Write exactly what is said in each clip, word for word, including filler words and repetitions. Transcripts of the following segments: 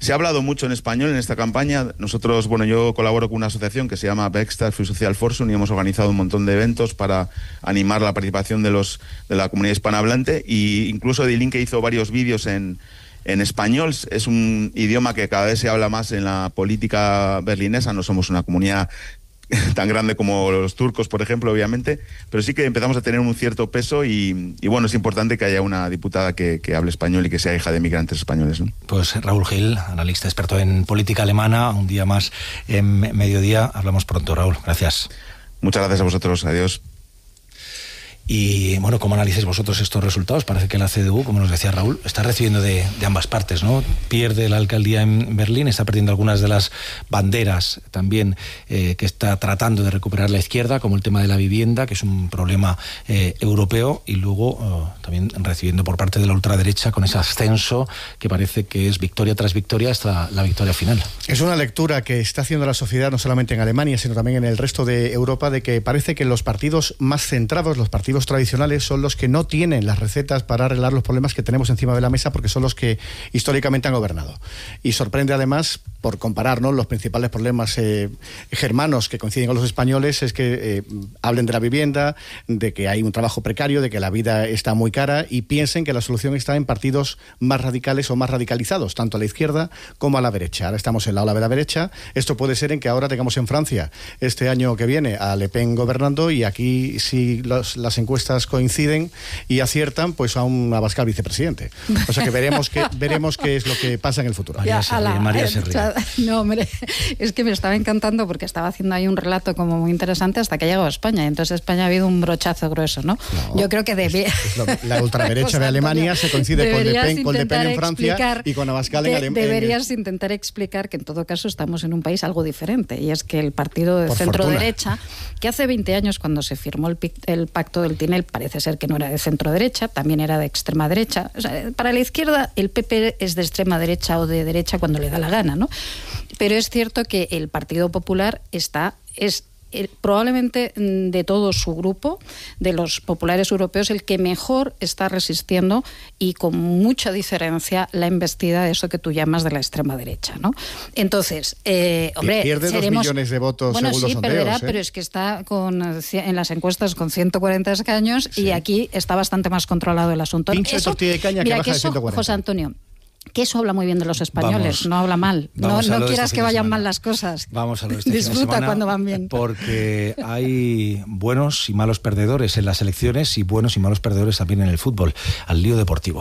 Se ha hablado mucho en español en esta campaña. Nosotros, bueno, yo colaboro con una asociación que se llama Backstaff y Social Fortune y hemos organizado un montón de eventos para animar la participación de los de la comunidad hispanohablante, y incluso D-Link, que hizo varios vídeos en, en español. Es un idioma que cada vez se habla más en la política berlinesa. No somos una comunidad tan grande como los turcos, por ejemplo, obviamente, pero sí que empezamos a tener un cierto peso y, y bueno, es importante que haya una diputada que, que hable español y que sea hija de migrantes españoles, ¿no? Pues Raúl Gil, analista experto en política alemana, un día más en mediodía. Hablamos pronto, Raúl. Gracias. Muchas gracias a vosotros. Adiós. Y bueno, ¿cómo analizáis vosotros estos resultados? Parece que la C D U, como nos decía Raúl, está recibiendo de, de ambas partes, ¿no? Pierde la alcaldía en Berlín, está perdiendo algunas de las banderas también eh, que está tratando de recuperar la izquierda, como el tema de la vivienda, que es un problema eh, europeo, y luego eh, también recibiendo por parte de la ultraderecha con ese ascenso que parece que es victoria tras victoria hasta la victoria final. Es una lectura que está haciendo la sociedad, no solamente en Alemania, sino también en el resto de Europa, de que parece que los partidos más centrados, los partidos tradicionales, son los que no tienen las recetas para arreglar los problemas que tenemos encima de la mesa, porque son los que históricamente han gobernado. Y sorprende además, por comparar, ¿no?, los principales problemas eh, germanos que coinciden con los españoles, es que eh, hablen de la vivienda, de que hay un trabajo precario, de que la vida está muy cara, y piensen que la solución está en partidos más radicales o más radicalizados, tanto a la izquierda como a la derecha. Ahora estamos en la ola de la derecha. Esto puede ser en que ahora tengamos en Francia, este año que viene, a Le Pen gobernando, y aquí, si los, las encuestas coinciden y aciertan, pues a un Abascal vicepresidente. O sea que veremos qué veremos qué es lo que pasa en el futuro. María se ríe, María se ríe. No, hombre, es que me estaba encantando porque estaba haciendo ahí un relato como muy interesante hasta que ha llegado a España. Entonces España ha habido un brochazo grueso, ¿no? no Yo creo que debía... Es, es lo, la ultraderecha de Alemania se coincide con Le Pen, con Le Pen en Francia y con Abascal en Alemania. Deberías en... intentar explicar que en todo caso estamos en un país algo diferente, y es que el partido de centro-derecha, que hace veinte años cuando se firmó el, el pacto del Tinel, parece ser que no era de centro-derecha, también era de extrema-derecha. O sea, para la izquierda el P P es de extrema-derecha o de derecha cuando le da la gana, ¿no? Pero es cierto que el Partido Popular está... es El, probablemente de todo su grupo, de los populares europeos, el que mejor está resistiendo, y con mucha diferencia, la embestida de eso que tú llamas de la extrema derecha, ¿no? Entonces, eh, hombre, pierde seremos... dos millones de votos bueno, según sí, los sondeos, perderá, ¿eh? Pero es que está con, en las encuestas con ciento cuarenta escaños, sí. Y aquí está bastante más controlado el asunto. Pincho de tortilla de caña, mira, que baja que de eso, ciento cuarenta. José Antonio, que eso habla muy bien de los españoles. Vamos, no habla mal. No, no quieras que vayan mal las cosas. Vamos a lo de este Disfruta fin de semana, cuando van bien. Porque hay buenos y malos perdedores en las elecciones y buenos y malos perdedores también en el fútbol. Al lío deportivo.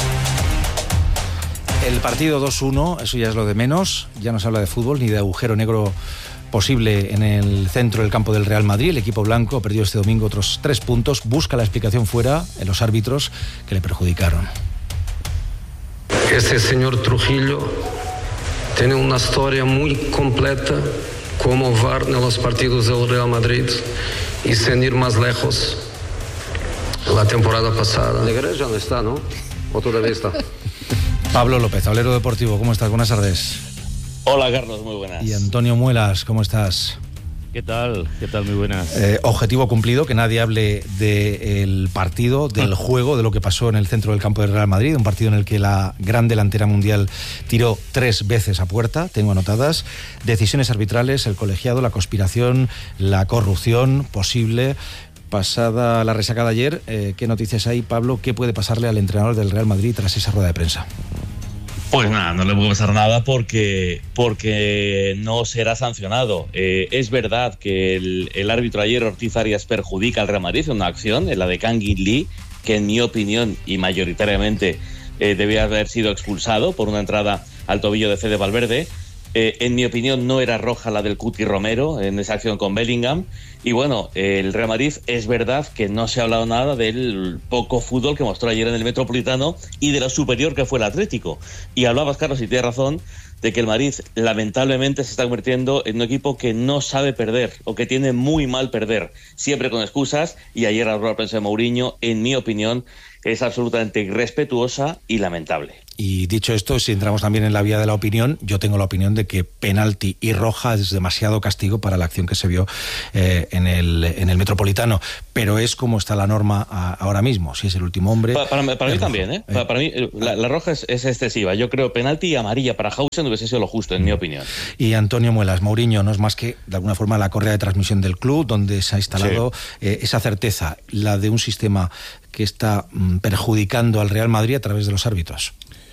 El partido dos uno, eso ya es lo de menos. Ya no se habla de fútbol ni de agujero negro posible en el centro del campo del Real Madrid. El equipo blanco perdió este domingo otros tres puntos. Busca la explicación fuera en los árbitros que le perjudicaron. Este señor Trujillo tiene una historia muy completa como V A R en los partidos del Real Madrid, y sin ir más lejos, la temporada pasada. Negreira ya no está, ¿no? ¿O todavía está? Pablo López, tablero deportivo, ¿cómo estás? Buenas tardes. Hola, Carlos, muy buenas. Y Antonio Muelas, ¿cómo estás? ¿Qué tal? ¿Qué tal? Muy buenas. Eh, objetivo cumplido, que nadie hable del partido, del juego, de lo que pasó en el centro del campo del Real Madrid, un partido en el que la gran delantera mundial tiró tres veces a puerta, tengo anotadas, decisiones arbitrales, el colegiado, la conspiración, la corrupción posible. Pasada la resacada ayer, eh, ¿qué noticias hay, Pablo? ¿Qué puede pasarle al entrenador del Real Madrid tras esa rueda de prensa? Pues nada, no le puede pasar nada porque, porque no será sancionado. Eh, es verdad que el, el árbitro ayer, Ortiz Arias, perjudica al Real Madrid en una acción, en la de Kang In Lee, que en mi opinión y mayoritariamente eh, debía haber sido expulsado por una entrada al tobillo de Fede Valverde. Eh, en mi opinión no era roja la del Cuti Romero en esa acción con Bellingham. Y bueno, el Real Madrid, es verdad que no se ha hablado nada del poco fútbol que mostró ayer en el Metropolitano y de lo superior que fue el Atlético. Y hablabas, Carlos, y tienes razón, de que el Madrid lamentablemente se está convirtiendo en un equipo que no sabe perder, o que tiene muy mal perder, siempre con excusas. Y ayer la rueda de prensa de Mourinho, en mi opinión, es absolutamente irrespetuosa y lamentable. Y dicho esto, si entramos también en la vía de la opinión, yo tengo la opinión de que penalti y roja es demasiado castigo para la acción que se vio eh, en, el, en el Metropolitano. Pero es como está la norma a, ahora mismo. Si es el último hombre... Para, para, para mí roja. también, ¿eh? eh. Para, para mí la, la roja es, es excesiva. Yo creo penalti y amarilla para Hausen hubiese sido lo justo, en mm. mi opinión. Y Antonio Muelas, Mourinho no es más que, de alguna forma, la correa de transmisión del club, donde se ha instalado sí. eh, esa certeza, la de un sistema que está mm, perjudicando al Real Madrid a través de los árbitros.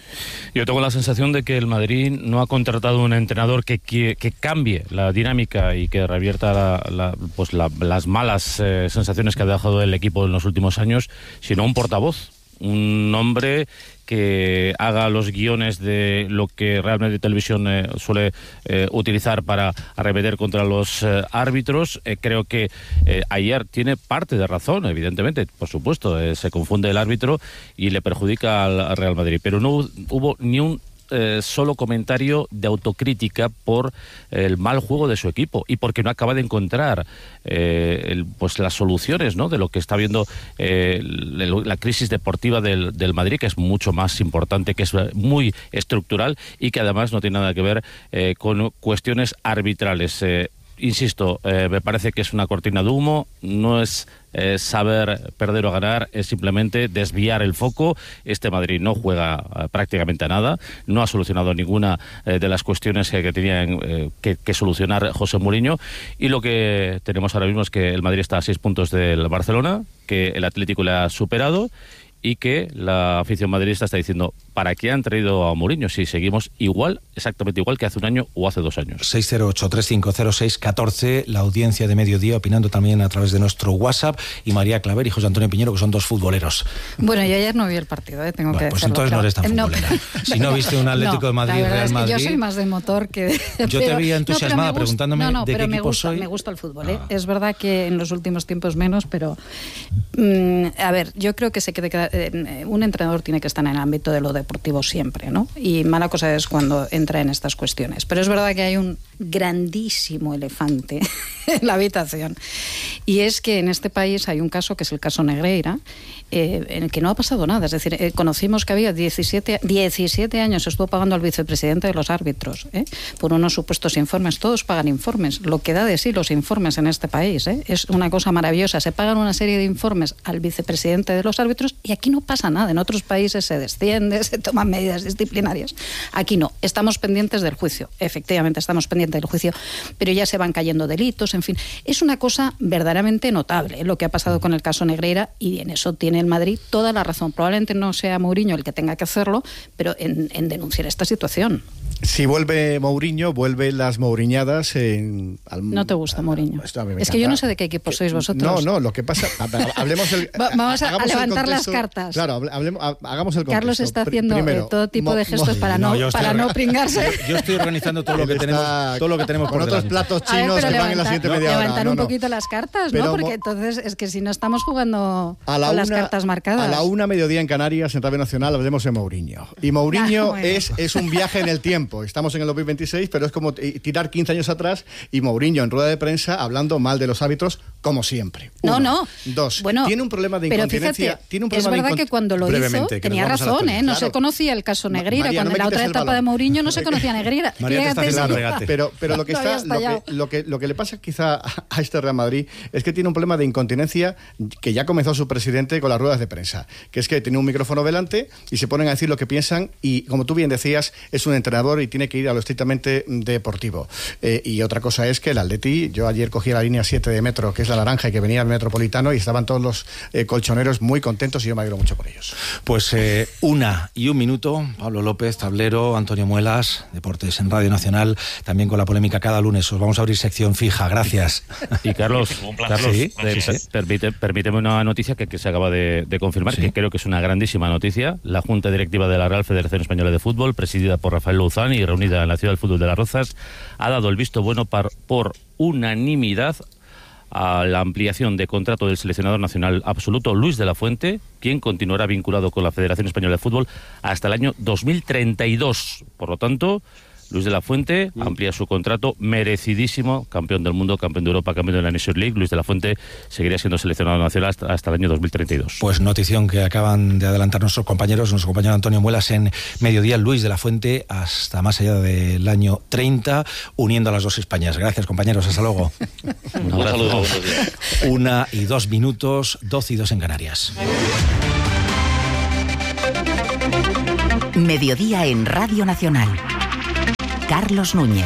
Yo tengo la sensación de que el Madrid no ha contratado un entrenador que, que, que cambie la dinámica y que revierta la, la, pues la, las malas eh, sensaciones que ha dejado el equipo en los últimos años, sino un portavoz, un hombre que haga los guiones de lo que Real Madrid Televisión eh, suele eh, utilizar para arremeter contra los eh, árbitros. Eh, creo que eh, ayer tiene parte de razón, evidentemente, por supuesto, eh, se confunde el árbitro y le perjudica al, al Real Madrid, pero no hubo ni un Eh, solo comentario de autocrítica por el mal juego de su equipo y porque no acaba de encontrar eh, el, pues las soluciones, ¿no?, de lo que está viendo eh, la crisis deportiva del, del Madrid, que es mucho más importante, que es muy estructural y que además no tiene nada que ver eh, con cuestiones arbitrales. Eh, insisto, eh, me parece que es una cortina de humo, no es eh, saber perder o ganar, es simplemente desviar el foco. Este Madrid no juega eh, prácticamente a nada, no ha solucionado ninguna eh, de las cuestiones eh, que tenía eh, que, que solucionar José Mourinho, y lo que tenemos ahora mismo es que el Madrid está a seis puntos del Barcelona, que el Atlético le ha superado y que la afición madridista está diciendo, ¿para qué han traído a Mourinho si seguimos igual, exactamente igual que hace un año o hace dos años? seis cero ocho, tres cinco cero seis, uno cuatro, la audiencia de Mediodía opinando también a través de nuestro WhatsApp, y María Claver y José Antonio Piñero, que son dos futboleros. Bueno, yo ayer no vi el partido, ¿eh? Tengo bueno, que pues decirlo. entonces claro. no eres tan futbolera. No, si no viste un Atlético no, de Madrid, la Real es que Madrid... yo soy más de motor que de... Yo te veía entusiasmada no, preguntándome no, no, de pero qué me equipo gusta, soy. me gusta el fútbol, ¿eh? Ah. Es verdad que en los últimos tiempos menos, pero... Mmm, a ver, yo creo que se quede, eh, un entrenador tiene que estar en el ámbito de lo deportivo siempre, ¿no? Y mala cosa es cuando entra en estas cuestiones. Pero es verdad que hay un grandísimo elefante en la habitación. Y es que en este país hay un caso que es el caso Negreira, eh, en el que no ha pasado nada. Es decir, eh, conocimos que había diecisiete, diecisiete años estuvo pagando al vicepresidente de los árbitros, ¿eh? por unos supuestos informes. Todos pagan informes. Lo que da de sí los informes en este país, ¿eh? Es una cosa maravillosa. Se pagan una serie de informes al vicepresidente de los árbitros y aquí no pasa nada. En otros países se desciende, se toman medidas disciplinarias. Aquí no. Estamos pendientes del juicio. Efectivamente, estamos pendientes del juicio, pero ya se van cayendo delitos, en fin. Es una cosa verdaderamente notable, ¿eh? Lo que ha pasado con el caso Negreira, y en eso tiene el Madrid toda la razón. Probablemente no sea Mourinho el que tenga que hacerlo, pero en, en denunciar esta situación. Si vuelve Mourinho, vuelven las mouriñadas en... Al, no te gusta Mourinho. Esto a mí me es encanta. que yo no sé de qué equipo sois vosotros. No, no, lo que pasa... Hablemos el, Vamos a, a levantar las cartas. Claro, hablemos, hagamos el contexto. Carlos está haciendo Primero, todo tipo de gestos para no, no para no pringarse. Yo, yo estoy organizando todo lo que tenemos, todo lo que tenemos con por otros delante. platos chinos ver, que levantar, van en la siguiente no, media hora. Levantar no, un no. poquito las cartas, Pero ¿no? Porque entonces es que si no estamos jugando a la con una, las cartas marcadas. A la una mediodía en Canarias, en Radio Nacional, hablemos de Mourinho. Y Mourinho ah, bueno. es, es un viaje en el tiempo. Estamos en el dos mil veintiséis, pero es como tirar quince años atrás, y Mourinho en rueda de prensa hablando mal de los árbitros, como siempre. Uno. No, no. Dos. Bueno, tiene un problema de incontinencia. Pero fíjate, tiene un problema es verdad de que cuando lo hizo tenía razón, ¿eh? No claro. se conocía el caso Negreira. María, cuando no en la otra etapa de Mourinho no se conocía Negreira. María te está haciendo regate. Pero, pero lo que está, lo que, lo que, lo que le pasa quizá a este Real Madrid es que tiene un problema de incontinencia que ya comenzó su presidente con las ruedas de prensa, que es que tiene un micrófono delante y se ponen a decir lo que piensan, y como tú bien decías, es un entrenador y tiene que ir a lo estrictamente deportivo. Eh, y otra cosa es que el Atleti, yo ayer cogí la línea siete de metro, que es la naranja, y que venía al Metropolitano, y estaban todos los eh, colchoneros muy contentos, y yo me alegro mucho por ellos. Pues eh, una y un minuto, Pablo López, Tablero, Antonio Muelas, Deportes en Radio Nacional, también con la polémica cada lunes. Os vamos a abrir sección fija, gracias. Y Carlos, Carlos sí, de, sí, sí. Permite, permíteme una noticia que, que se acaba de, de confirmar, sí. que creo que es una grandísima noticia. La Junta Directiva de la Real Federación Española de Fútbol, presidida por Rafael Louzán y reunida en la Ciudad del Fútbol de Las Rozas, ha dado el visto bueno par, por unanimidad a la ampliación de contrato del seleccionador nacional absoluto Luis de la Fuente, quien continuará vinculado con la Federación Española de Fútbol hasta el año dos mil treinta y dos. Por lo tanto, Luis de la Fuente mm. amplía su contrato, merecidísimo, campeón del mundo, campeón de Europa, campeón de la Nations League. Luis de la Fuente seguiría siendo seleccionado nacional hasta, hasta el año dos mil treinta y dos. Pues notición que acaban de adelantar nuestros compañeros, nuestro compañero Antonio Muelas en Mediodía. Luis de la Fuente hasta más allá del año treinta, uniendo a las dos Españas. Gracias, compañeros, hasta luego. Un abrazo. Un saludo, Una y dos minutos, doce y dos en Canarias. Mediodía en Radio Nacional. Carlos Núñez.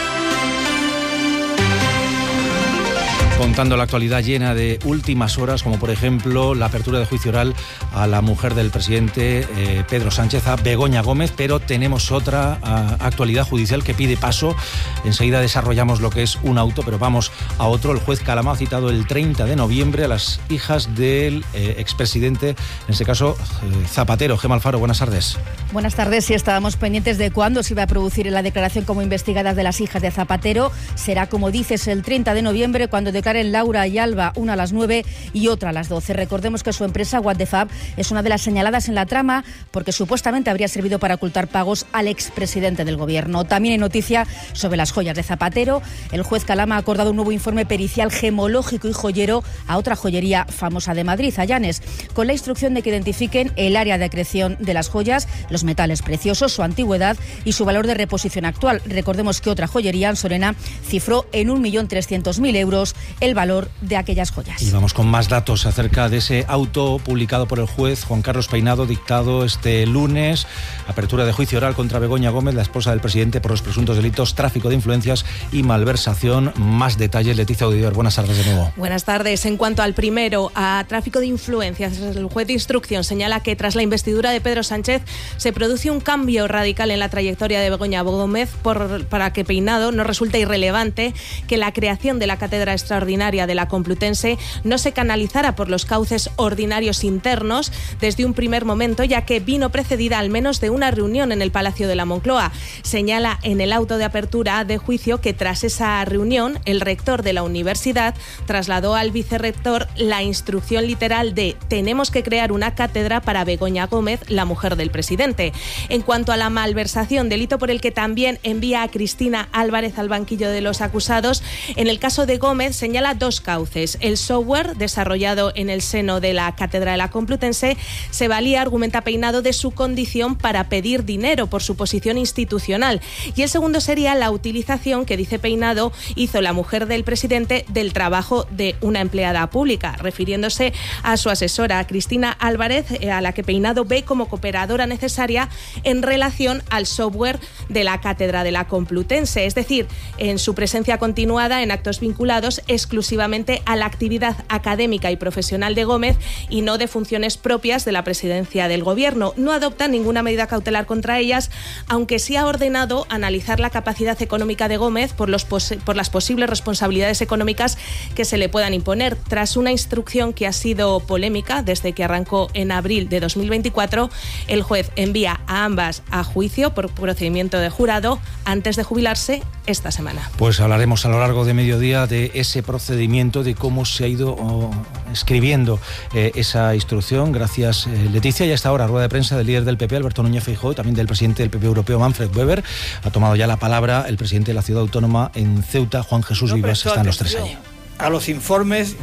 Contando la actualidad llena de últimas horas, como por ejemplo la apertura de juicio oral a la mujer del presidente eh, Pedro Sánchez, a Begoña Gómez, pero tenemos otra a, actualidad judicial que pide paso. Enseguida desarrollamos lo que es un auto, pero vamos a otro. El juez Calama ha citado el treinta de noviembre a las hijas del eh, expresidente, en este caso eh, Zapatero. Gemma Alfaro, buenas tardes. Buenas tardes. Sí, estábamos pendientes de cuándo se iba a producir la declaración como investigadas de las hijas de Zapatero. Será, como dices, el treinta de noviembre, cuando declaren Laura y Alba, una a las nueve y otra a las doce. Recordemos que su empresa, What the Fab, es una de las señaladas en la trama porque supuestamente habría servido para ocultar pagos al expresidente del gobierno. También hay noticia sobre las joyas de Zapatero. El juez Calama ha acordado un nuevo informe pericial gemológico y joyero a otra joyería famosa de Madrid, Allanes, con la instrucción de que identifiquen el área de acreción de las joyas, los metales preciosos, su antigüedad y su valor de reposición actual. Recordemos que otra joyería, Ansorena, cifró en un millón trescientos mil euros el valor de aquellas joyas. Y vamos con más datos acerca de ese auto publicado por el juez Juan Carlos Peinado, dictado este lunes. Apertura de juicio oral contra Begoña Gómez, la esposa del presidente, por los presuntos delitos tráfico de influencias y malversación. Más detalles, Leticia Audidor. Buenas tardes de nuevo. Buenas tardes. En cuanto al primero, a tráfico de influencias, el juez de instrucción señala que tras la investidura de Pedro Sánchez se produce un cambio radical en la trayectoria de Begoña Gómez por, para que Peinado no resulte irrelevante que la creación de la cátedra extraordinaria de la Complutense no se canalizara por los cauces ordinarios internos desde un primer momento, ya que vino precedida al menos de una reunión en el Palacio de la Moncloa. Señala en el auto de apertura de juicio que tras esa reunión el rector de la universidad trasladó al vicerrector la instrucción literal de tenemos que crear una cátedra para Begoña Gómez, la mujer del presidente. En cuanto a la malversación, delito por el que también envía a Cristina Álvarez al banquillo de los acusados, en el caso de Gómez señala dos cauces. El software desarrollado en el seno de la Cátedra de la Complutense se valía, argumenta Peinado, de su condición para pedir dinero por su posición institucional. Y el segundo sería la utilización que, dice Peinado, hizo la mujer del presidente del trabajo de una empleada pública, refiriéndose a su asesora, Cristina Álvarez, a la que Peinado ve como cooperadora necesaria en relación al software de la Cátedra de la Complutense, es decir, en su presencia continuada en actos vinculados exclusivamente a la actividad académica y profesional de Gómez y no de funciones propias de la presidencia del gobierno. No adopta ninguna medida cautelar contra ellas, aunque sí ha ordenado analizar la capacidad económica de Gómez por, los pos- por las posibles responsabilidades económicas que se le puedan imponer. Tras una instrucción que ha sido polémica desde que arrancó en abril de dos mil veinticuatro, el juez envía a ambas a juicio por procedimiento de jurado antes de jubilarse esta semana. Pues hablaremos a lo largo de mediodía de ese procedimiento, de cómo se ha ido oh, escribiendo eh, esa instrucción. Gracias, eh, Leticia. Y hasta ahora, rueda de prensa del líder del P P, Alberto Núñez Feijóo, y también del presidente del P P europeo, Manfred Weber. Ha tomado ya la palabra el presidente de la ciudad autónoma en Ceuta, Juan Jesús no Vivas. Están los tres allí. A los informes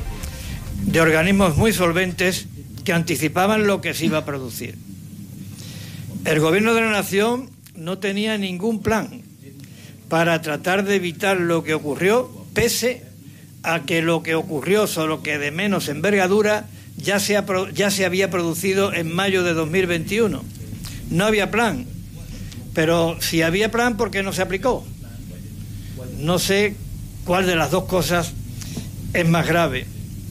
de organismos muy solventes que anticipaban lo que se iba a producir. El gobierno de la nación no tenía ningún plan para tratar de evitar lo que ocurrió, pese a que lo que ocurrió, solo que de menos envergadura, ya se, ha, ya se había producido en mayo de dos mil veintiuno. No había plan, pero si había plan, ¿por qué no se aplicó? No sé cuál de las dos cosas es más grave.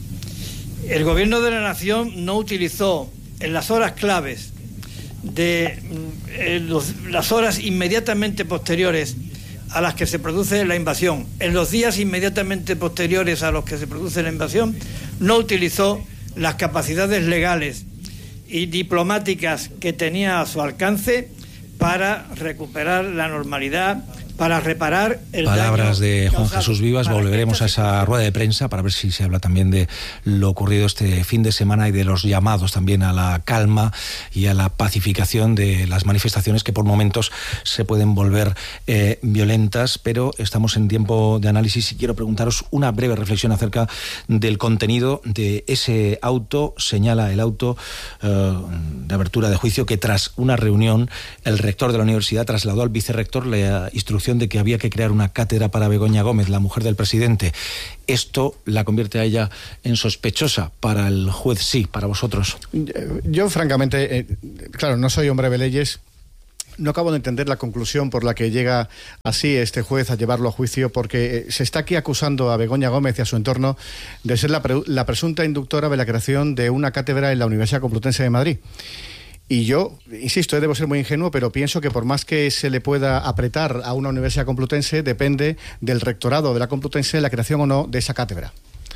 El gobierno de la nación no utilizó en las horas claves de eh, los, las horas inmediatamente posteriores a las que se produce la invasión, en los días inmediatamente posteriores a los que se produce la invasión, no utilizó las capacidades legales y diplomáticas que tenía a su alcance para recuperar la normalidad, para reparar el Palabras daño de Juan causado. Jesús Vivas. Volveremos a esa rueda de prensa para ver si se habla también de lo ocurrido este fin de semana y de los llamados también a la calma y a la pacificación de las manifestaciones que por momentos se pueden volver eh, violentas, pero estamos en tiempo de análisis y quiero preguntaros una breve reflexión acerca del contenido de ese auto. Señala el auto eh, de apertura de juicio que tras una reunión el rector de la universidad trasladó al vicerrector la instrucción de que había que crear una cátedra para Begoña Gómez, la mujer del presidente. ¿Esto la convierte a ella en sospechosa? Para el juez sí, para vosotros. Yo, francamente, eh, claro, no soy hombre de leyes. No acabo de entender la conclusión por la que llega así este juez a llevarlo a juicio, porque se está aquí acusando a Begoña Gómez y a su entorno de ser la, pre- la presunta inductora de la creación de una cátedra en la Universidad Complutense de Madrid. Y yo, insisto, debo ser muy ingenuo, pero pienso que por más que se le pueda apretar a una universidad complutense, depende del rectorado de la Complutense la creación o no de esa cátedra.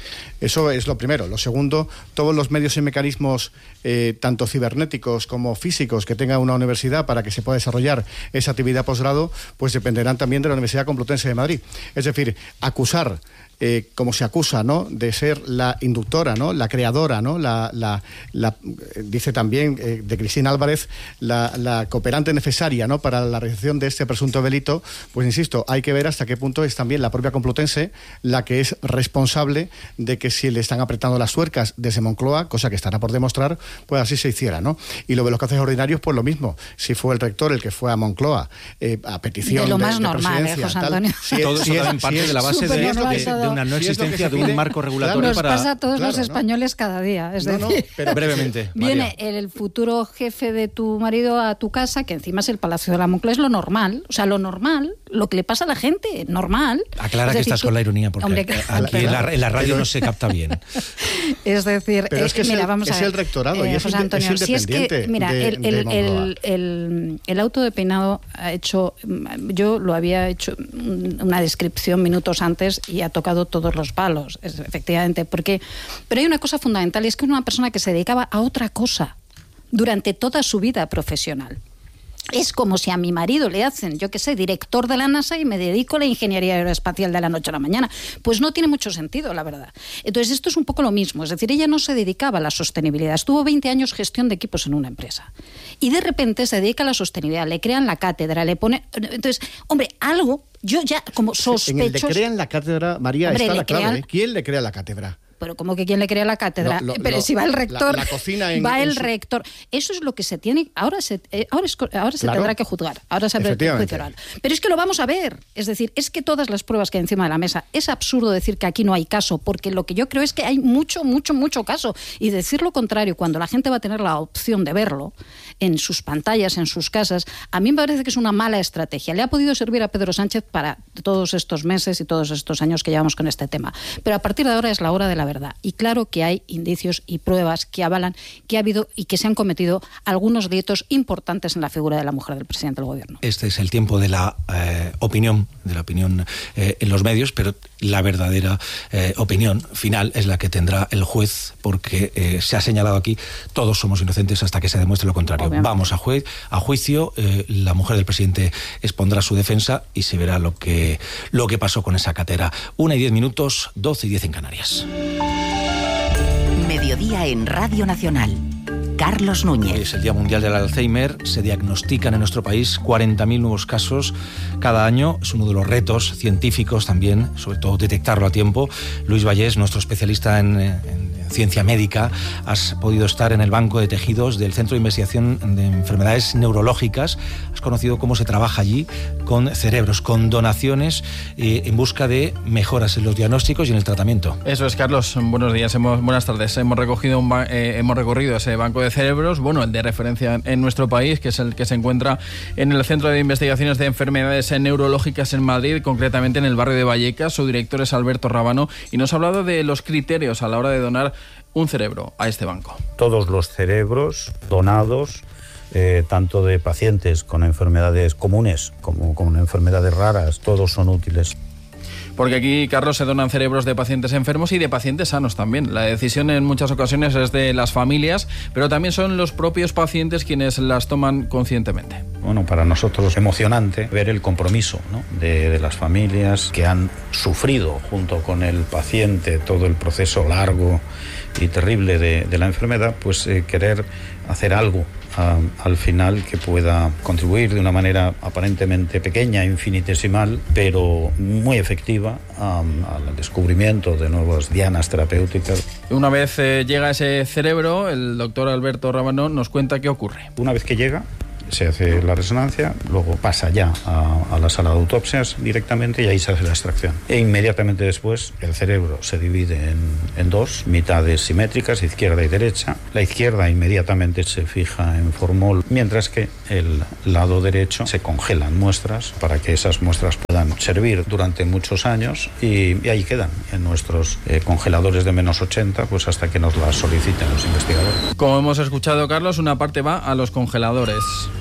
Eso es lo primero. Lo segundo, todos los medios y mecanismos, eh, tanto cibernéticos como físicos, que tenga una universidad para que se pueda desarrollar esa actividad posgrado, pues dependerán también de la Universidad Complutense de Madrid. Es decir, acusar, eh, como se acusa, ¿no?, de ser la inductora, ¿no?, la creadora, ¿no?, la, la, la dice también eh, de Cristina Álvarez, la, la cooperante necesaria, ¿no?, para la realización de este presunto delito. Pues insisto, hay que ver hasta qué punto es también la propia Complutense la que es responsable de que si le están apretando las tuercas desde Moncloa, cosa que estará por demostrar, pues así se hiciera, ¿no? Y lo de los casos ordinarios, pues lo mismo. Si fue el rector el que fue a Moncloa eh, a petición de lo de, más de normal, presidencia, eh, José tal, Antonio. si es, todo si eso es, también parte si de la base de, normal, de, todo. de una no si existencia de pide, un marco regulatorio nos para... pasa a todos claro, los ¿no? españoles cada día. Es No, decir, no, pero brevemente, viene María. el futuro jefe de tu marido a tu casa, que encima es el Palacio de la Moncloa, es lo normal. O sea, lo normal, lo que le pasa a la gente, normal. Aclara Es que decir, estás tú- con la ironía, porque Hombre, aquí en la, en la radio no se capta bien. Es decir, Pero eh, es que es mira, el- vamos a es ver. el rectorado y es José inde- Antonio, es si es que, independiente mira, de- el, de el, Moncloa. el, el, el auto de peinado ha hecho, yo lo había hecho una descripción minutos antes y ha tocado todos los palos, es, efectivamente, porque, pero hay una cosa fundamental y es que es una persona que se dedicaba a otra cosa durante toda su vida profesional. Es como si a mi marido le hacen, yo qué sé, director de la NASA y me dedico a la ingeniería aeroespacial de la noche a la mañana. Pues no tiene mucho sentido, la verdad. Entonces esto es un poco lo mismo. Es decir, ella no se dedicaba a la sostenibilidad. Estuvo veinte años gestión de equipos en una empresa. Y de repente se dedica a la sostenibilidad. Le crean la cátedra, le pone... Entonces, hombre, algo, yo ya como sospechoso... En el de crean la cátedra, María, Hombre, está le la clave. crean- ¿eh? ¿Quién le crea la cátedra? Pero como que quién le crea la cátedra, Lo- lo- pero lo- si va el rector, la- la cocina en- va en el su- rector. Eso es lo que se tiene, ahora se, eh, ahora, es- ahora se Claro. tendrá que juzgar, ahora se abre el Efectivamente. juicio oral. Pero es que lo vamos a ver, es decir, es que todas las pruebas que hay encima de la mesa, es absurdo decir que aquí no hay caso, porque lo que yo creo es que hay mucho, mucho, mucho caso. Y decir lo contrario, cuando la gente va a tener la opción de verlo en sus pantallas, en sus casas, a mí me parece que es una mala estrategia. Le ha podido servir a Pedro Sánchez para todos estos meses y todos estos años que llevamos con este tema. Pero a partir de ahora es la hora de la verdad. Y claro que hay indicios y pruebas que avalan que ha habido y que se han cometido algunos delitos importantes en la figura de la mujer del presidente del gobierno. Este es el tiempo de la eh, opinión, de la opinión eh, en los medios, pero la verdadera eh, opinión final es la que tendrá el juez, porque eh, se ha señalado aquí, todos somos inocentes hasta que se demuestre lo contrario. Obviamente. Vamos a, juez, a juicio, eh, la mujer del presidente expondrá su defensa y se verá lo que, lo que pasó con esa cátedra. Una y diez minutos, doce y diez en Canarias. Mediodía en Radio Nacional. Carlos Hoy Núñez. es el Día Mundial del Alzheimer. Se diagnostican en nuestro país cuarenta mil nuevos casos cada año. Es uno de los retos científicos también, sobre todo detectarlo a tiempo. Luis Vallés, nuestro especialista en, en ciencia médica, has podido estar en el banco de tejidos del Centro de Investigación de Enfermedades Neurológicas. Has conocido cómo se trabaja allí con cerebros, con donaciones, eh, en busca de mejoras en los diagnósticos y en el tratamiento. Eso es, Carlos. Buenos días, hemos, buenas tardes. Hemos recogido un ba- eh, hemos recorrido ese banco de cerebros, bueno, el de referencia en nuestro país, que es el que se encuentra en el Centro de Investigaciones de Enfermedades Neurológicas en Madrid, concretamente en el barrio de Vallecas. Su director es Alberto Rábano y nos ha hablado de los criterios a la hora de donar un cerebro a este banco. Todos los cerebros donados, eh, tanto de pacientes con enfermedades comunes como con enfermedades raras, todos son útiles. Porque aquí, Carlos, se donan cerebros de pacientes enfermos y de pacientes sanos también. La decisión en muchas ocasiones es de las familias, pero también son los propios pacientes quienes las toman conscientemente. Bueno, para nosotros es emocionante ver el compromiso, ¿no?, de, de las familias que han sufrido junto con el paciente todo el proceso largo y terrible de, de la enfermedad, pues eh, querer hacer algo a, al final que pueda contribuir de una manera aparentemente pequeña, infinitesimal, pero muy efectiva a, al descubrimiento de nuevas dianas terapéuticas. Una vez eh, llega ese cerebro, el doctor Alberto Rábano nos cuenta qué ocurre. Una vez que llega, se hace la resonancia, luego pasa ya a, a la sala de autopsias directamente y ahí se hace la extracción. E inmediatamente después el cerebro se divide en, en dos mitades simétricas, izquierda y derecha. La izquierda inmediatamente se fija en formol, mientras que el lado derecho se congelan muestras para que esas muestras puedan servir durante muchos años y, y ahí quedan en nuestros eh, congeladores de menos ochenta, pues hasta que nos las soliciten los investigadores. Como hemos escuchado, Carlos, una parte va a los congeladores.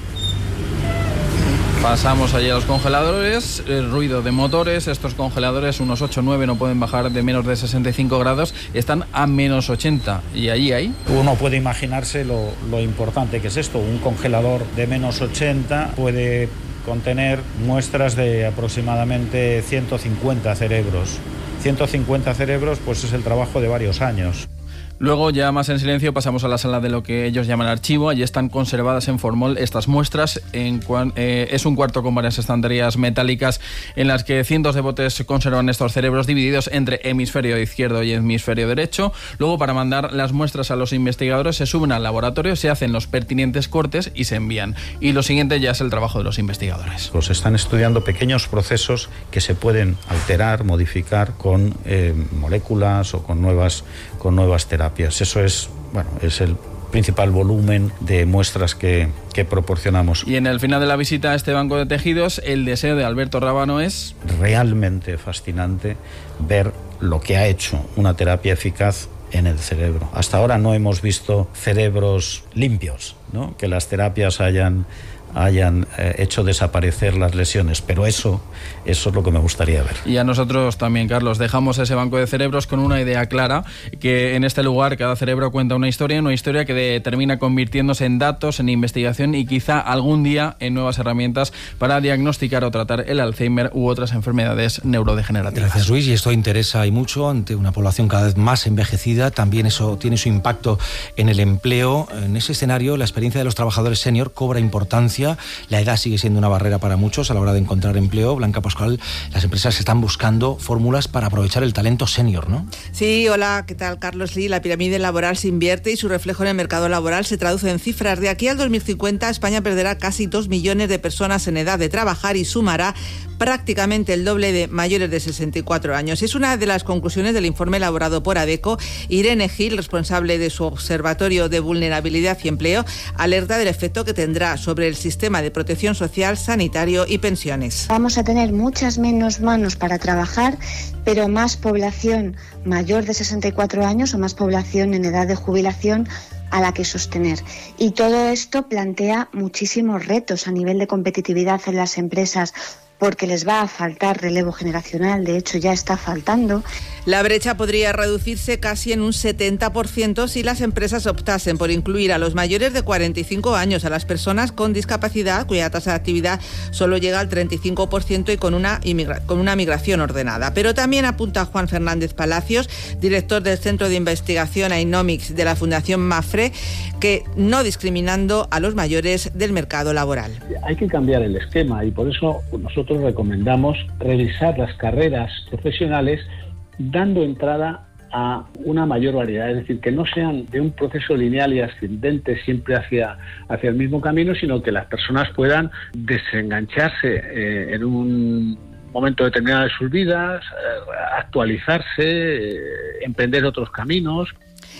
Pasamos allí a los congeladores, el ruido de motores. Estos congeladores, unos ocho o nueve, no pueden bajar de menos de sesenta y cinco grados, están a menos ochenta. ¿Y allí hay? Uno puede imaginarse lo, lo importante que es esto. Un congelador de menos ochenta puede contener muestras de aproximadamente ciento cincuenta cerebros. ciento cincuenta cerebros, pues es el trabajo de varios años. Luego, ya más en silencio, pasamos a la sala de lo que ellos llaman archivo. Allí están conservadas en formol estas muestras. En cuan, eh, es un cuarto con varias estanterías metálicas en las que cientos de botes conservan estos cerebros divididos entre hemisferio izquierdo y hemisferio derecho. Luego, para mandar las muestras a los investigadores, se suben al laboratorio, se hacen los pertinentes cortes y se envían. Y lo siguiente ya es el trabajo de los investigadores. Pues están estudiando pequeños procesos que se pueden alterar, modificar con eh, moléculas o con nuevas, con nuevas terapias. Eso es, bueno, es el principal volumen de muestras que, que proporcionamos. Y en el final de la visita a este banco de tejidos, el deseo de Alberto Rábano es... realmente fascinante ver lo que ha hecho una terapia eficaz en el cerebro. Hasta ahora no hemos visto cerebros limpios, ¿no?, que las terapias hayan... hayan eh, hecho desaparecer las lesiones, pero eso, eso es lo que me gustaría ver. Y a nosotros también, Carlos, dejamos ese banco de cerebros con una idea clara, que en este lugar cada cerebro cuenta una historia, una historia que de, termina convirtiéndose en datos, en investigación y quizá algún día en nuevas herramientas para diagnosticar o tratar el Alzheimer u otras enfermedades neurodegenerativas. Gracias, Luis, y esto interesa y mucho ante una población cada vez más envejecida. También eso tiene su impacto en el empleo. En ese escenario, la experiencia de los trabajadores senior cobra importancia. La edad sigue siendo una barrera para muchos a la hora de encontrar empleo. Blanca Pascual, las empresas están buscando fórmulas para aprovechar el talento senior, ¿no? Sí, hola, ¿qué tal, Carlos? Sí, la pirámide laboral se invierte y su reflejo en el mercado laboral se traduce en cifras. De aquí al dos mil cincuenta, España perderá casi dos millones de personas en edad de trabajar y sumará prácticamente el doble de mayores de sesenta y cuatro años. Es una de las conclusiones del informe elaborado por ADECO. Irene Gil, responsable de su Observatorio de Vulnerabilidad y Empleo, alerta del efecto que tendrá sobre el sistema de protección social, sanitario y pensiones. Vamos a tener muchas menos manos para trabajar, pero más población mayor de sesenta y cuatro años o más población en edad de jubilación a la que sostener. Y todo esto plantea muchísimos retos a nivel de competitividad en las empresas, porque les va a faltar relevo generacional, de hecho ya está faltando. La brecha podría reducirse casi en un setenta por ciento si las empresas optasen por incluir a los mayores de cuarenta y cinco años, a las personas con discapacidad, cuya tasa de actividad solo llega al treinta y cinco por ciento y con una, inmigra- con una migración ordenada. Pero también apunta Juan Fernández Palacios, director del Centro de Investigación Ainomics de la Fundación Mafre, que no discriminando a los mayores del mercado laboral. Hay que cambiar el esquema y por eso nosotros recomendamos revisar las carreras profesionales dando entrada a una mayor variedad, es decir, que no sean de un proceso lineal y ascendente siempre hacia, hacia el mismo camino, sino que las personas puedan desengancharse eh, en un momento determinado de sus vidas, eh, actualizarse, eh, emprender otros caminos.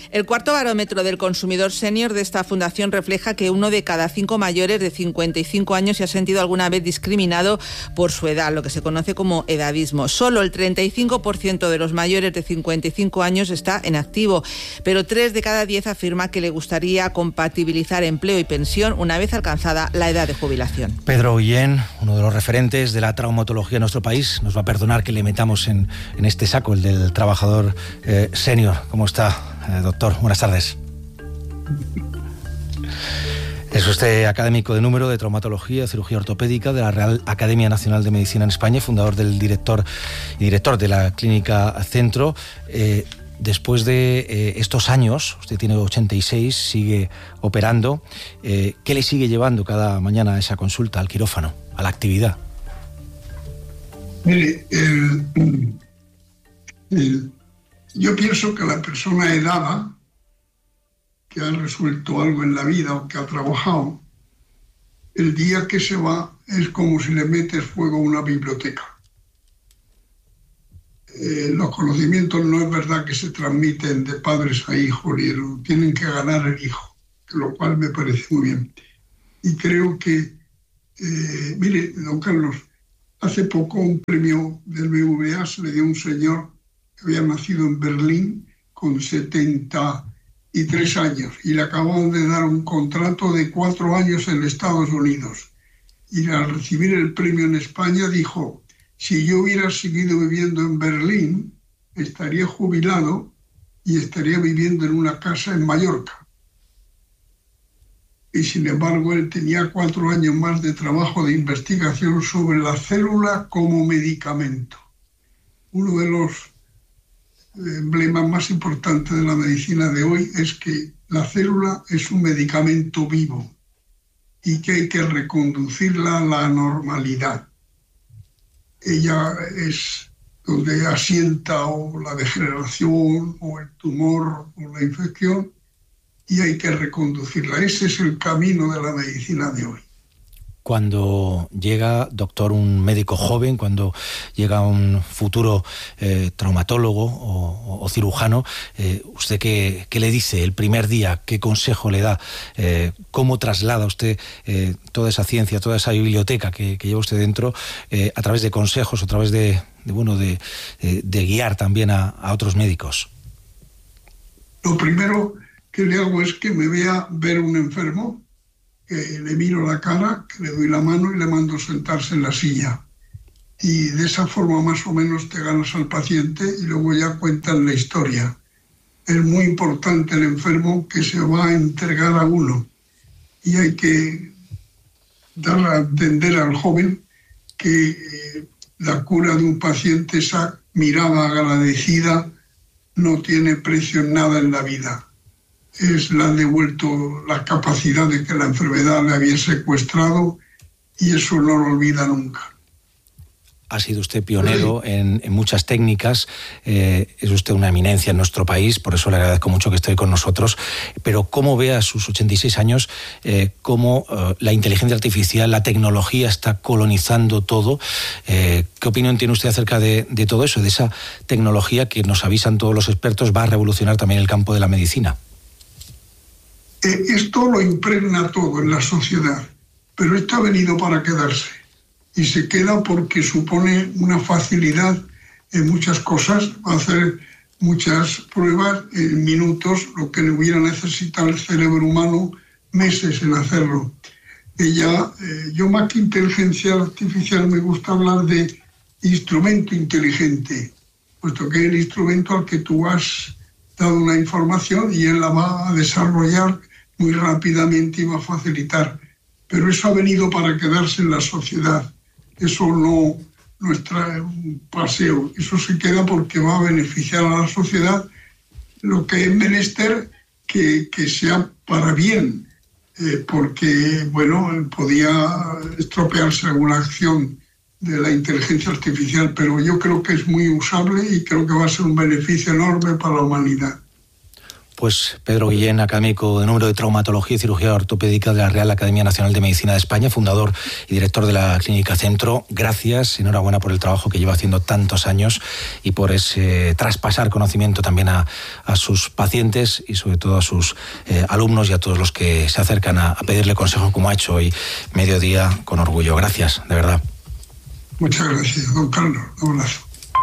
El cuarto barómetro del consumidor senior de esta fundación refleja que uno de cada cinco mayores de cincuenta y cinco años se ha sentido alguna vez discriminado por su edad, lo que se conoce como edadismo. Solo el treinta y cinco por ciento de los mayores de cincuenta y cinco años está en activo, pero tres de cada diez afirma que le gustaría compatibilizar empleo y pensión una vez alcanzada la edad de jubilación. Pedro Guillén, uno de los referentes de la traumatología en nuestro país, nos va a perdonar que le metamos en, en este saco, el del trabajador eh, senior. ¿Cómo está, eh, doctor? Buenas tardes. Es usted académico de número de traumatología, cirugía ortopédica de la Real Academia Nacional de Medicina en España, fundador del director y director de la Clínica Centro. Eh, después de eh, estos años, usted tiene ochenta y seis, sigue operando. Eh, ¿Qué le sigue llevando cada mañana a esa consulta, al quirófano, a la actividad? Mire, el, el, yo pienso que la persona edada que ha resuelto algo en la vida o que ha trabajado, el día que se va es como si le metes fuego a una biblioteca. Eh, los conocimientos no es verdad que se transmiten de padres a hijos, y lo tienen que ganar el hijo, lo cual me parece muy bien. Y creo que, eh, mire, don Carlos, hace poco un premio del B B V A se le dio a un señor que había nacido en Berlín con setenta y tres años y le acaban de dar un contrato de cuatro años en Estados Unidos. Y al recibir el premio en España dijo: si yo hubiera seguido viviendo en Berlín, estaría jubilado y estaría viviendo en una casa en Mallorca. Y sin embargo, él tenía cuatro años más de trabajo de investigación sobre la célula como medicamento. Uno de los emblemas más importantes de la medicina de hoy es que la célula es un medicamento vivo y que hay que reconducirla a la normalidad. Ella es donde asienta o la degeneración o el tumor o la infección, y hay que reconducirla. Ese es el camino de la medicina de hoy. Cuando llega, doctor, un médico joven, cuando llega un futuro eh, traumatólogo o, o cirujano, eh, ¿usted qué, qué le dice el primer día? ¿Qué consejo le da? Eh, ¿Cómo traslada usted eh, toda esa ciencia, toda esa biblioteca que, que lleva usted dentro eh, a través de consejos, a través de, de, bueno, de, de, de guiar también a, a otros médicos? Lo primero que le hago es que me vea ver un enfermo, que le miro la cara, que le doy la mano y le mando sentarse en la silla. Y de esa forma más o menos te ganas al paciente y luego ya cuentan la historia. Es muy importante el enfermo que se va a entregar a uno. Y hay que dar a entender al joven que eh, la cura de un paciente, esa mirada agradecida, no tiene precio en nada en la vida. Es le han devuelto la capacidad de que la enfermedad le había secuestrado, y eso no lo olvida nunca. Ha sido usted pionero sí. en, en muchas técnicas, eh, es usted una eminencia en nuestro país, por eso le agradezco mucho que esté con nosotros, pero ¿cómo ve a sus ochenta y seis años eh, cómo eh, la inteligencia artificial, la tecnología está colonizando todo? Eh, ¿Qué opinión tiene usted acerca de, de todo eso, de esa tecnología que nos avisan todos los expertos va a revolucionar también el campo de la medicina? Esto lo impregna todo en la sociedad, pero esto ha venido para quedarse y se queda porque supone una facilidad en muchas cosas, hacer muchas pruebas en minutos, lo que le hubiera necesitado el cerebro humano meses en hacerlo. Ella, eh, yo más que inteligencia artificial me gusta hablar de instrumento inteligente, puesto que es el instrumento al que tú has dado una información y él la va a desarrollar muy rápidamente y va a facilitar. Pero eso ha venido para quedarse en la sociedad. Eso no, no es traer un paseo. Eso se queda porque va a beneficiar a la sociedad. Lo que es menester que, que sea para bien, eh, porque, bueno, podía estropearse alguna acción de la inteligencia artificial, pero yo creo que es muy usable y creo que va a ser un beneficio enorme para la humanidad. Pues Pedro Guillén, académico de número de traumatología y cirugía ortopédica de la Real Academia Nacional de Medicina de España, fundador y director de la Clínica Centro. Gracias, enhorabuena por el trabajo que lleva haciendo tantos años y por ese traspasar conocimiento también a, a sus pacientes y sobre todo a sus eh, alumnos y a todos los que se acercan a, a pedirle consejo, como ha hecho hoy Mediodía, con orgullo. Gracias, de verdad. Muchas gracias, don Carlos. Un abrazo.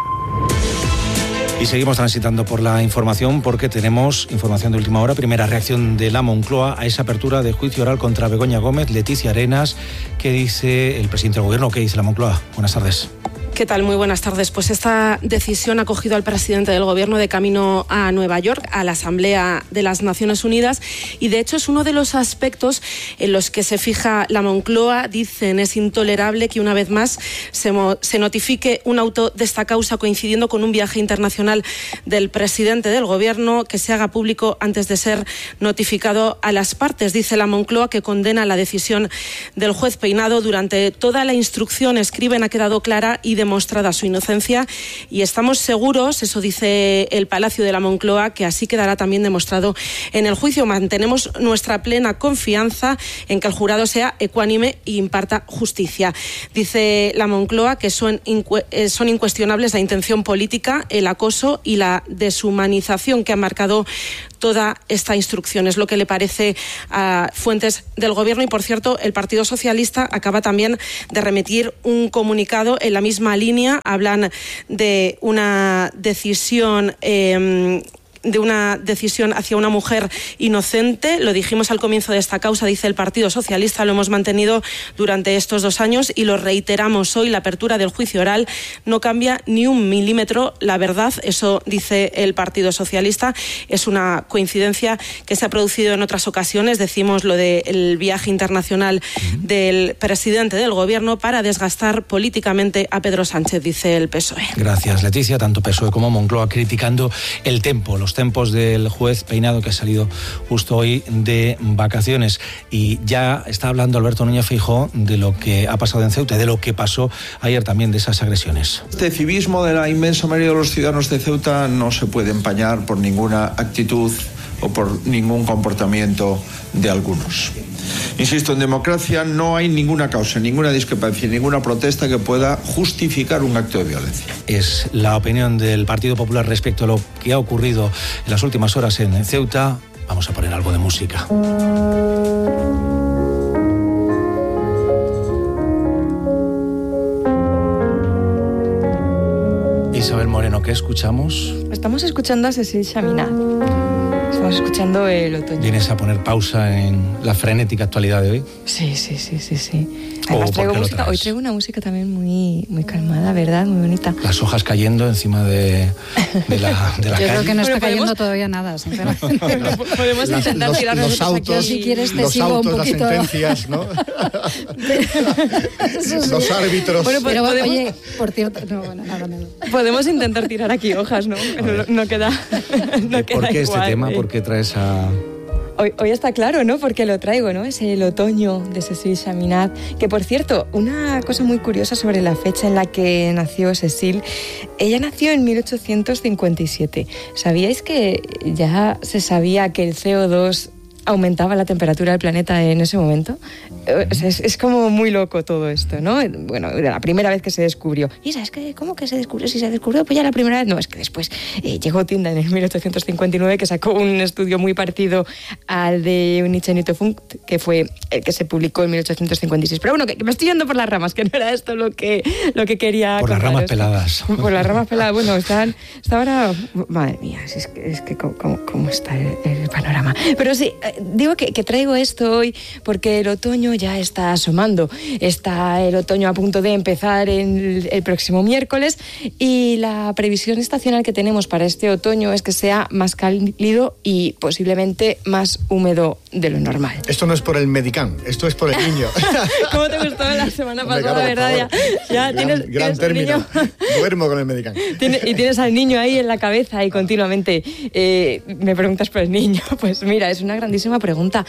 Y seguimos transitando por la información porque tenemos información de última hora. Primera reacción de la Moncloa a esa apertura de juicio oral contra Begoña Gómez. Leticia Arenas, ¿qué dice el presidente del Gobierno? ¿Qué dice la Moncloa? Buenas tardes. ¿Qué tal? Muy buenas tardes. Pues esta decisión ha cogido al presidente del Gobierno de camino a Nueva York, a la Asamblea de las Naciones Unidas, y de hecho es uno de los aspectos en los que se fija la Moncloa. Dicen, es intolerable que una vez más se, mo- se notifique un auto de esta causa coincidiendo con un viaje internacional del presidente del Gobierno, que se haga público antes de ser notificado a las partes. Dice la Moncloa que condena la decisión del juez Peinado. Durante toda la instrucción, escriben, ha quedado clara y demostrada su inocencia, y estamos seguros, eso dice el Palacio de la Moncloa, que así quedará también demostrado en el juicio. Mantenemos nuestra plena confianza en que el jurado sea ecuánime e imparta justicia. Dice la Moncloa que son, incue- son incuestionables la intención política, el acoso y la deshumanización que han marcado toda esta instrucción. Es lo que le parece a fuentes del Gobierno. Y, por cierto, el Partido Socialista acaba también de remitir un comunicado en la misma línea. Hablan de una decisión... Eh, de una decisión hacia una mujer inocente. Lo dijimos al comienzo de esta causa, dice el Partido Socialista, lo hemos mantenido durante estos dos años y lo reiteramos hoy. La apertura del juicio oral no cambia ni un milímetro la verdad, eso dice el Partido Socialista. Es una coincidencia que se ha producido en otras ocasiones. Decimos lo del viaje internacional del presidente del Gobierno para desgastar políticamente a Pedro Sánchez, dice el P S O E. Gracias, Leticia. Tanto P S O E como Moncloa criticando el tempo, los tempos del juez Peinado, que ha salido justo hoy de vacaciones. Y ya está hablando Alberto Núñez Feijóo de lo que ha pasado en Ceuta, de lo que pasó ayer también, de esas agresiones. Este civismo de la inmensa mayoría de los ciudadanos de Ceuta no se puede empañar por ninguna actitud o por ningún comportamiento de algunos. Insisto, en democracia no hay ninguna causa, ninguna discrepancia, ninguna protesta que pueda justificar un acto de violencia. Es la opinión del Partido Popular respecto a lo que ha ocurrido en las últimas horas en Ceuta. Vamos a poner algo de música. Isabel Moreno, ¿qué escuchamos? Estamos escuchando a Cecil Chaminade. Estamos escuchando el otoño. ¿Vienes a poner pausa en la frenética actualidad de hoy? Sí, sí, sí, sí, sí. Además traigo música, hoy traigo una música también muy, muy calmada, ¿verdad? Muy bonita. Las hojas cayendo encima de, de la, de la Yo calle. creo que no está Bueno, cayendo podemos... todavía nada, sinceramente. Podemos Las, intentar los, tirar los autos, aquí. Si quieres te los sigo autos, un poquito. las sentencias, ¿no? Los árbitros. Bueno, pues Pero podemos... oye, por cierto, no, bueno, nada, nada. Podemos intentar tirar aquí hojas, ¿no? No, no queda, no queda ¿Por qué este igual, tema? ¿eh? ¿Por qué traes a...? Hoy, hoy está claro, ¿no? Porque lo traigo, ¿no? Es el otoño de Cecil Chaminade. Que, por cierto, una cosa muy curiosa sobre la fecha en la que nació Cecil. Ella nació en mil ochocientos cincuenta y siete. ¿Sabíais que ya se sabía que el C O dos aumentaba la temperatura del planeta en ese momento? O sea, es, es como muy loco todo esto, ¿no? Bueno, de la primera vez que se descubrió. ¿Y sabes qué? ¿Cómo que se descubrió? Si se descubrió, pues ya la primera vez. No, es que después eh, llegó Tyndall en mil ochocientos cincuenta y nueve, que sacó un estudio muy parecido al de Eunice Newton-Funk, que fue el que se publicó en mil ochocientos cincuenta y seis. Pero bueno, que, que me estoy yendo por las ramas, que no era esto lo que, lo que quería Por las contaros. ramas peladas. Por las ramas peladas. Bueno, están, está ahora... Madre mía, es que, es que cómo, cómo está el, el panorama. Pero sí, digo que, que traigo esto hoy porque el otoño ya está asomando. Está el otoño a punto de empezar el, el próximo miércoles, y la previsión estacional que tenemos para este otoño es que sea más cálido y posiblemente más húmedo de lo normal. Esto no es por el Medicam, esto es por el niño. ¿Cómo te gustó la semana Hombre, pasada, claro, verdad? Ya, ya gran, tienes, gran tienes término. un niño... Duermo con el Medicam. Tiene, y tienes al niño ahí en la cabeza y continuamente eh, me preguntas por el niño. Pues mira, es una grandísima buenísima pregunta,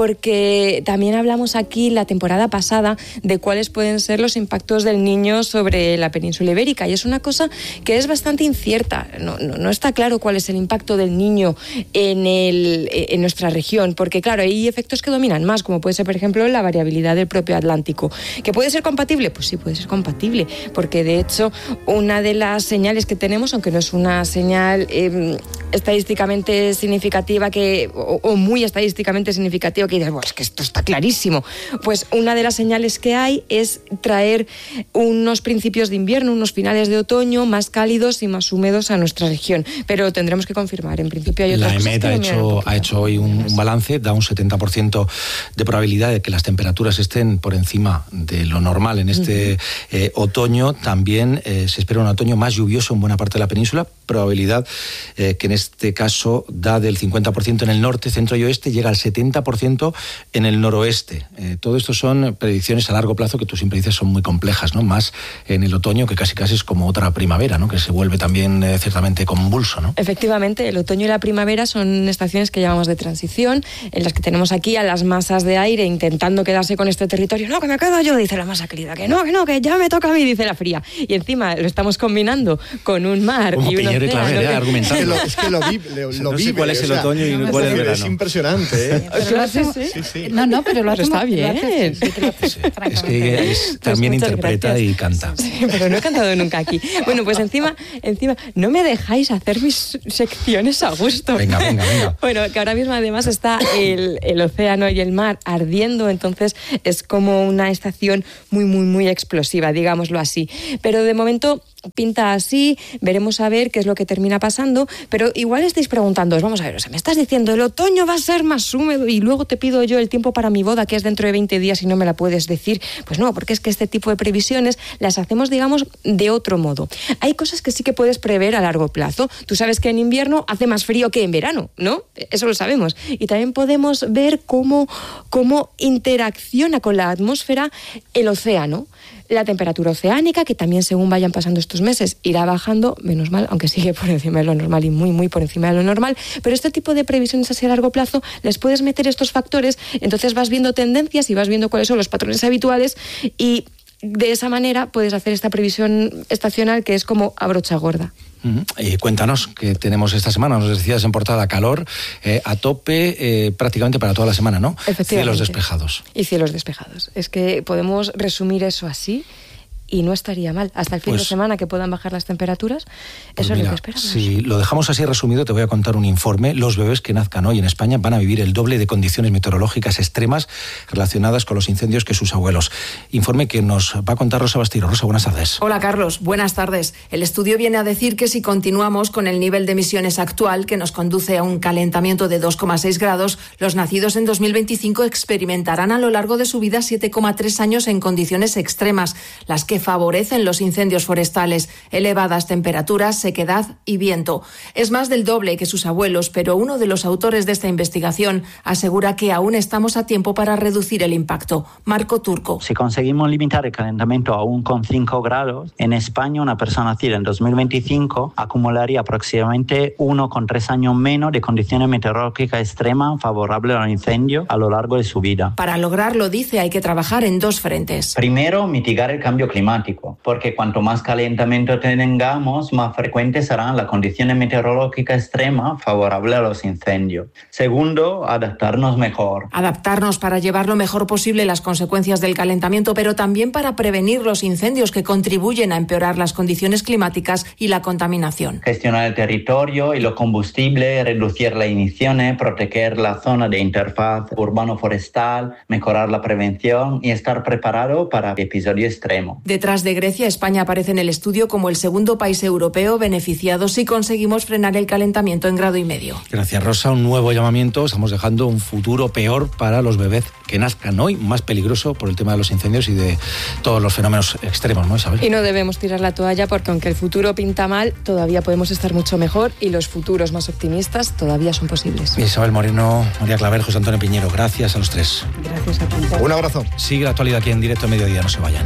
porque también hablamos aquí la temporada pasada de cuáles pueden ser los impactos del niño sobre la península ibérica, y es una cosa que es bastante incierta. No, no, no está claro cuál es el impacto del niño en, el, en nuestra región, porque claro, hay efectos que dominan más, como puede ser, por ejemplo, la variabilidad del propio Atlántico. ¿Que puede ser compatible? Pues sí, puede ser compatible, porque de hecho una de las señales que tenemos, aunque no es una señal eh, estadísticamente significativa que, o, o muy estadísticamente significativa, que dices, bueno, es que esto está clarísimo, pues una de las señales que hay es traer unos principios de invierno, unos finales de otoño más cálidos y más húmedos a nuestra región, pero tendremos que confirmar. En principio hay otras La cosas EMET que ha no hecho, ha hecho hoy un, un balance, da un setenta por ciento de probabilidad de que las temperaturas estén por encima de lo normal en este uh-huh. eh, otoño. También eh, se espera un otoño más lluvioso en buena parte de la península, probabilidad eh, que en este caso da del cincuenta por ciento en el norte, centro y oeste, llega al setenta por ciento en el noroeste. Eh, todo esto son predicciones a largo plazo que tú siempre dices son muy complejas, ¿no? Más en el otoño, que casi casi es como otra primavera, ¿no? Que se vuelve también eh, ciertamente convulso, ¿no? Efectivamente, el otoño y la primavera son estaciones que llamamos de transición, en las que tenemos aquí a las masas de aire intentando quedarse con este territorio. No, que me quedo yo, dice la masa cálida, que no, que no, que ya me toca a mí, dice la fría. Y encima lo estamos combinando con un mar como y un Piñero y Claver, océano. ¿eh? Argumentando. Es que lo, es que lo, vi, lo, lo no vive, sé cuál es el o sea, otoño y cuál es el verano. Es impresionante, ¿eh? Pero lo hacemos, sí, sí. No, no, pero lo Pero hacemos, está bien. lo haces, sí, sí, lo haces, Sí, es francamente. que es- también muchas interpreta gracias. y canta. Sí, pero no he cantado nunca aquí. Bueno, pues encima, encima, no me dejáis hacer mis secciones a gusto. Venga, venga, venga. Bueno, que ahora mismo además está el, el océano y el mar ardiendo, entonces es como una estación muy, muy, muy explosiva, digámoslo así. Pero de momento pinta así, veremos a ver qué es lo que termina pasando, pero igual estáis preguntándoos, vamos a ver, o sea, me estás diciendo el otoño va a ser más húmedo y luego te pido yo el tiempo para mi boda, que es dentro de veinte días y no me la puedes decir. Pues no, porque es que este tipo de previsiones las hacemos, digamos, de otro modo. Hay cosas que sí que puedes prever a largo plazo. Tú sabes que en invierno hace más frío que en verano, ¿no? Eso lo sabemos. Y también podemos ver cómo, cómo interacciona con la atmósfera el océano. La temperatura oceánica, que también según vayan pasando estos meses irá bajando, menos mal, aunque sigue por encima de lo normal y muy, muy por encima de lo normal, pero este tipo de previsiones así a largo plazo les puedes meter estos factores, entonces vas viendo tendencias y vas viendo cuáles son los patrones habituales y de esa manera puedes hacer esta previsión estacional que es como a brocha gorda. Uh-huh. Y cuéntanos qué tenemos esta semana. Nos decías en portada calor eh, a tope eh, prácticamente para toda la semana, ¿no? Efectivamente. Cielos despejados. Y cielos despejados. Es que podemos resumir eso así y no estaría mal. Hasta el fin Pues, de semana que puedan bajar las temperaturas, Pues eso mira, es lo que esperamos. si lo dejamos así resumido, te voy a contar un informe. Los bebés que nazcan hoy en España van a vivir el doble de condiciones meteorológicas extremas relacionadas con los incendios que sus abuelos. Informe que nos va a contar Rosa Bastiro. Rosa, buenas tardes. Hola Carlos, buenas tardes. El estudio viene a decir que si continuamos con el nivel de emisiones actual, que nos conduce a un calentamiento de dos coma seis grados, los nacidos en dos mil veinticinco experimentarán a lo largo de su vida siete coma tres años en condiciones extremas, las que favorecen los incendios forestales, elevadas temperaturas, sequedad y viento. Es más del doble que sus abuelos, pero uno de los autores de esta investigación asegura que aún estamos a tiempo para reducir el impacto. Marco Turco. Si conseguimos limitar el calentamiento a uno coma cinco grados, en España una persona nacida en dos mil veinticinco acumularía aproximadamente uno coma tres años menos de condiciones meteorológicas extremas favorables al incendio a lo largo de su vida. Para lograrlo, dice, hay que trabajar en dos frentes. Primero, mitigar el cambio climático, porque cuanto más calentamiento tengamos, más frecuentes serán las condiciones meteorológicas extremas favorables a los incendios. Segundo, adaptarnos mejor. Adaptarnos para llevar lo mejor posible las consecuencias del calentamiento, pero también para prevenir los incendios que contribuyen a empeorar las condiciones climáticas y la contaminación. Gestionar el territorio y los combustibles, reducir las emisiones, proteger la zona de interfaz urbano-forestal, mejorar la prevención y estar preparado para episodios extremos. Detrás de Grecia, España aparece en el estudio como el segundo país europeo beneficiado si conseguimos frenar el calentamiento en grado y medio. Gracias, Rosa. Un nuevo llamamiento. Estamos dejando un futuro peor para los bebés que nazcan hoy, más peligroso por el tema de los incendios y de todos los fenómenos extremos, ¿no, Isabel? Y no debemos tirar la toalla porque aunque el futuro pinta mal, todavía podemos estar mucho mejor y los futuros más optimistas todavía son posibles. Isabel Moreno, María Claver, José Antonio Piñero, gracias a los tres. Gracias a ti. Un abrazo. Sigue la actualidad aquí en Directo a Mediodía, no se vayan.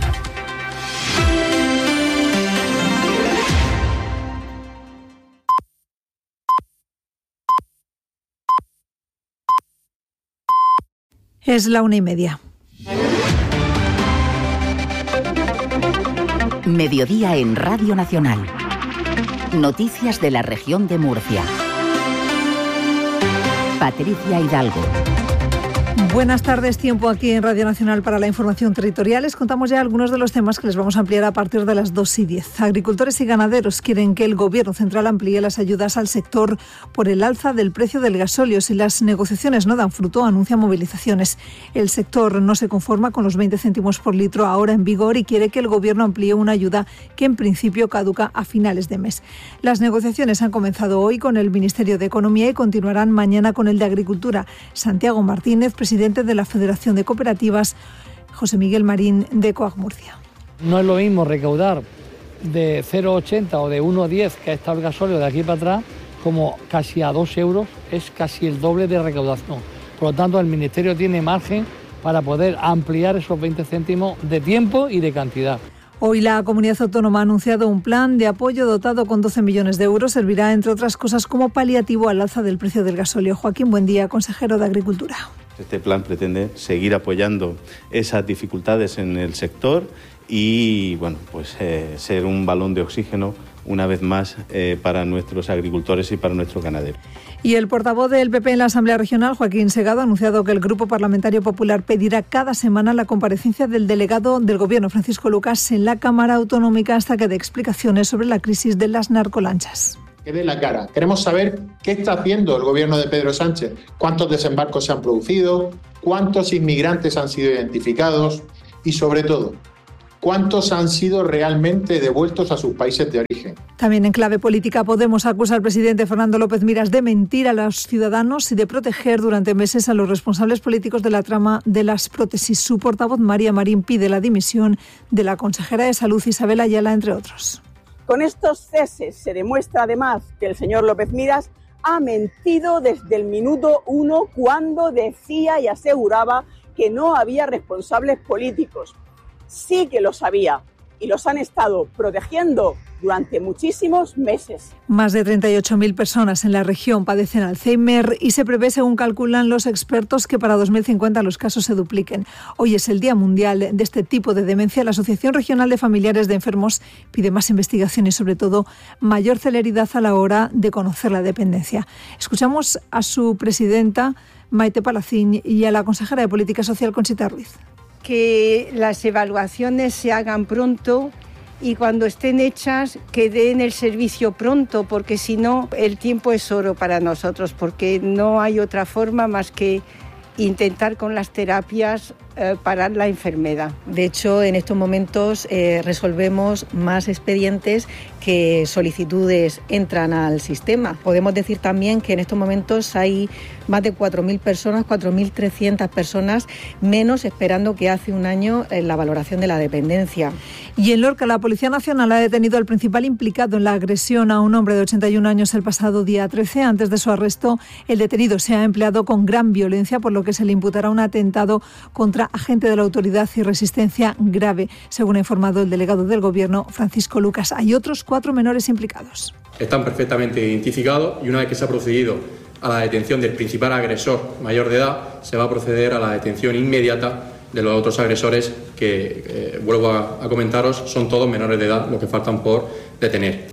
Es la una y media. Mediodía en Radio Nacional. Noticias de la región de Murcia. Patricia Hidalgo. Buenas tardes, tiempo aquí en Radio Nacional para la información territorial. Les contamos ya algunos de los temas que les vamos a ampliar a partir de las dos y diez. Agricultores y ganaderos quieren que el Gobierno central amplíe las ayudas al sector por el alza del precio del gasóleo. Si las negociaciones no dan fruto, anuncian movilizaciones. El sector no se conforma con los veinte céntimos por litro ahora en vigor y quiere que el Gobierno amplíe una ayuda que en principio caduca a finales de mes. Las negociaciones han comenzado hoy con el Ministerio de Economía y continuarán mañana con el de Agricultura. Santiago Martínez, presidente de la Federación de Cooperativas, José Miguel Marín, de Coag Murcia. No es lo mismo recaudar de cero coma ochenta o de uno coma diez, que ha estado el gasóleo de aquí para atrás, como casi a dos euros, es casi el doble de recaudación. Por lo tanto, el Ministerio tiene margen para poder ampliar esos veinte céntimos de tiempo y de cantidad. Hoy la Comunidad Autónoma ha anunciado un plan de apoyo dotado con doce millones de euros. Servirá, entre otras cosas, como paliativo al alza del precio del gasóleo. Joaquín Buendía, consejero de Agricultura. Este plan pretende seguir apoyando esas dificultades en el sector y, bueno, pues eh, ser un balón de oxígeno una vez más eh, para nuestros agricultores y para nuestros ganaderos. Y el portavoz del P P en la Asamblea Regional, Joaquín Segado, ha anunciado que el Grupo Parlamentario Popular pedirá cada semana la comparecencia del delegado del Gobierno, Francisco Lucas, en la Cámara Autonómica hasta que dé explicaciones sobre la crisis de las narcolanchas. Que dé la cara. Queremos saber qué está haciendo el gobierno de Pedro Sánchez, cuántos desembarcos se han producido, cuántos inmigrantes han sido identificados y, sobre todo, cuántos han sido realmente devueltos a sus países de origen. También en clave política, Podemos acusa al presidente Fernando López Miras de mentir a los ciudadanos y de proteger durante meses a los responsables políticos de la trama de las prótesis. Su portavoz, María Marín, pide la dimisión de la consejera de Salud, Isabel Ayala, entre otros. Con estos ceses se demuestra además que el señor López Miras ha mentido desde el minuto uno cuando decía y aseguraba que no había responsables políticos. Sí que los había y los han estado protegiendo durante muchísimos meses. Más de treinta y ocho mil personas en la región padecen Alzheimer y se prevé, según calculan los expertos, que para dos mil cincuenta los casos se dupliquen. Hoy es el Día Mundial de este tipo de demencia. La Asociación Regional de Familiares de Enfermos pide más investigación y, sobre todo, mayor celeridad a la hora de conocer la dependencia. Escuchamos a su presidenta, Maite Palacín, y a la consejera de Política Social, Conchita Ruiz. Que las evaluaciones se hagan pronto y cuando estén hechas que den el servicio pronto, porque si no el tiempo es oro para nosotros, porque no hay otra forma más que intentar con las terapias eh, parar la enfermedad. De hecho, en estos momentos eh, resolvemos más expedientes que solicitudes entran al sistema. Podemos decir también que en estos momentos hay más de cuatro mil personas, cuatro mil trescientas personas menos esperando que hace un año en la valoración de la dependencia. Y en Lorca, la Policía Nacional ha detenido al principal implicado en la agresión a un hombre de ochenta y un años el pasado día trece. Antes de su arresto, el detenido se ha empleado con gran violencia, por lo que se le imputará un atentado contra agente de la autoridad y resistencia grave, según ha informado el delegado del Gobierno, Francisco Lucas. Hay otros cuatro menores implicados. Están perfectamente identificados y una vez que se ha procedido a la detención del principal agresor mayor de edad, se va a proceder a la detención inmediata de los otros agresores que, eh, vuelvo a, a comentaros, son todos menores de edad, los que faltan por detener.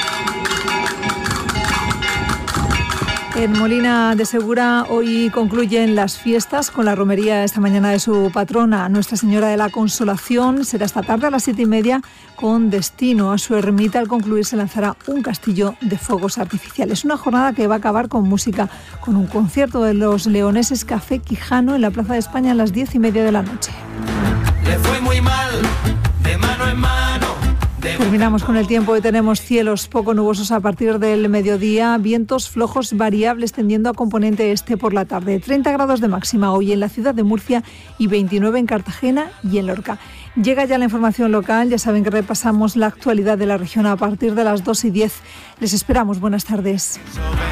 En Molina de Segura hoy concluyen las fiestas con la romería esta mañana de su patrona, Nuestra Señora de la Consolación. Será esta tarde a las siete y media con destino a su ermita. Al concluir se lanzará un castillo de fuegos artificiales. Una jornada que va a acabar con música, con un concierto de los leoneses Café Quijano en la Plaza de España a las diez y media de la noche. Le fue muy mal, de mano en mano. Terminamos con el tiempo. Hoy tenemos cielos poco nubosos a partir del mediodía, vientos flojos variables tendiendo a componente este por la tarde. treinta grados de máxima hoy en la ciudad de Murcia y veintinueve en Cartagena y en Lorca. Llega ya la información local. Ya saben que repasamos la actualidad de la región a partir de las dos y diez. Les esperamos. Buenas tardes.